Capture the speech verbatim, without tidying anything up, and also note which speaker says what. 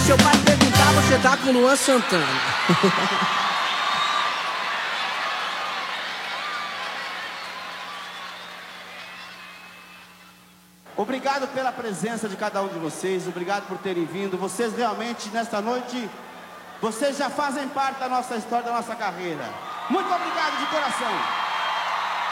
Speaker 1: seu pai perguntar, você tá com o Luan Santana.
Speaker 2: Obrigado pela presença de cada um de vocês, obrigado por terem vindo. Vocês realmente, nesta noite, vocês já fazem parte da nossa história, da nossa carreira. Muito obrigado de coração.